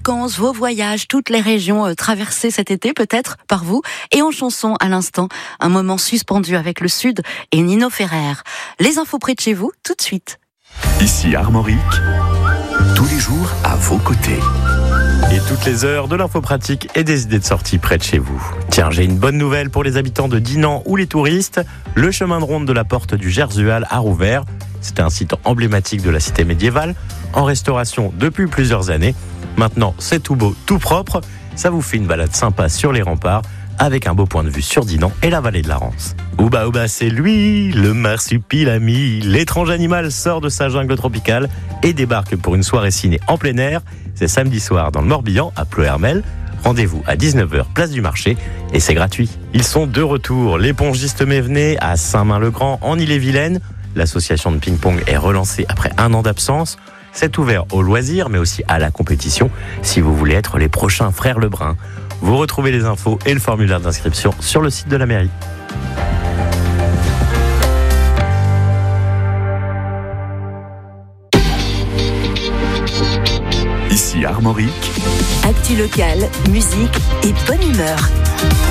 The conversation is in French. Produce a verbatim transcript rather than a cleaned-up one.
vacances, vos voyages, toutes les régions euh, traversées cet été peut-être par vous. Et en chanson à l'instant, un moment suspendu avec le Sud et Nino Ferrer. Les infos près de chez vous, tout de suite. Ici Armorique, tous les jours à vos côtés. Et toutes les heures de l'info pratique et des idées de sortie près de chez vous. Tiens, j'ai une bonne nouvelle pour les habitants de Dinan ou les touristes. Le chemin de ronde de la porte du Gersual a rouvert. C'était un site emblématique de la cité médiévale, en restauration depuis plusieurs années. Maintenant, c'est tout beau, tout propre. Ça vous fait une balade sympa sur les remparts, avec un beau point de vue sur Dinan et la vallée de la Rance. Ouba ouba, c'est lui, le marsupilami. L'étrange animal sort de sa jungle tropicale et débarque pour une soirée ciné en plein air. C'est samedi soir dans le Morbihan, à Pleuhermel. Rendez-vous à dix-neuf heures, place du marché, et c'est gratuit. Ils sont de retour, les pongistes Mévenais à Saint-Main-le-Grand, en Ille-et-Vilaine. L'association de ping-pong est relancée après un an d'absence. C'est ouvert aux loisirs, mais aussi à la compétition, si vous voulez être les prochains frères Lebrun. Vous retrouvez les infos et le formulaire d'inscription sur le site de la mairie. Ici Armorique, Actu locale, musique et bonne humeur.